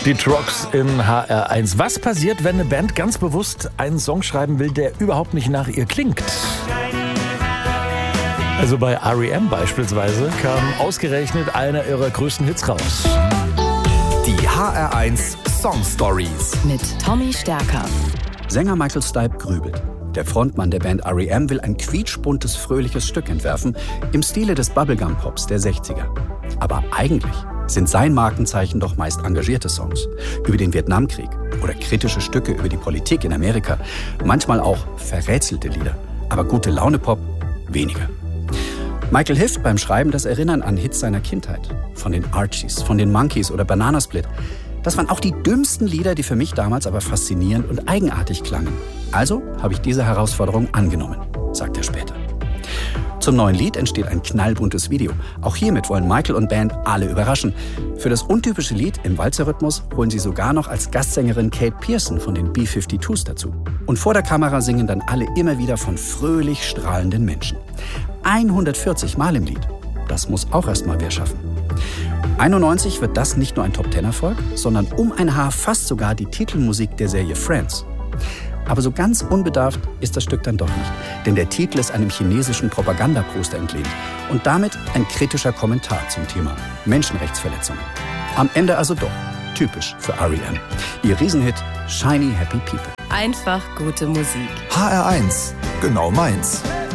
Die Trucks in HR1. Was passiert, wenn eine Band ganz bewusst einen Song schreiben will, der überhaupt nicht nach ihr klingt? Also bei R.E.M. beispielsweise kam ausgerechnet einer ihrer größten Hits raus. Die HR1 Song Stories mit Tommy Stärker. Sänger Michael Stipe grübelt. Der Frontmann der Band R.E.M. will ein quietschbuntes, fröhliches Stück entwerfen im Stile des Bubblegum-Pops der 60er. Aber eigentlich sind sein Markenzeichen doch meist engagierte Songs über den Vietnamkrieg oder kritische Stücke über die Politik in Amerika. Manchmal auch verrätselte Lieder, aber gute Laune-Pop weniger. Michael hilft beim Schreiben das Erinnern an Hits seiner Kindheit. Von den Archies, von den Monkees oder Banana Split. Das waren auch die dümmsten Lieder, die für mich damals aber faszinierend und eigenartig klangen. Also habe ich diese Herausforderung angenommen, sagt er später. Zum neuen Lied entsteht ein knallbuntes Video. Auch hiermit wollen Michael und Band alle überraschen. Für das untypische Lied im Walzerrhythmus holen sie sogar noch als Gastsängerin Kate Pierson von den B-52s dazu. Und vor der Kamera singen dann alle immer wieder von fröhlich strahlenden Menschen. 140 Mal im Lied. Das muss auch erst mal wer schaffen. 91 wird das nicht nur ein Top-10-Erfolg, sondern um ein Haar fast sogar die Titelmusik der Serie Friends. Aber so ganz unbedarft ist das Stück dann doch nicht, denn der Titel ist einem chinesischen Propagandaposter entlehnt und damit ein kritischer Kommentar zum Thema Menschenrechtsverletzungen. Am Ende also doch typisch für R.E.M. Ihr Riesenhit Shiny Happy People. Einfach gute Musik. HR1, genau meins.